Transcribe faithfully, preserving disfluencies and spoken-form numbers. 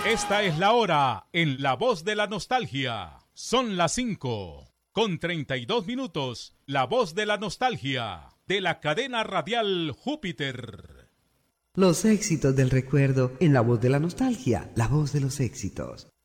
Esta es la hora en La Voz de la Nostalgia. Son las cinco con treinta y dos minutos. La Voz de la Nostalgia de la cadena radial Júpiter. Los éxitos del recuerdo en La Voz de la Nostalgia, la voz de los éxitos.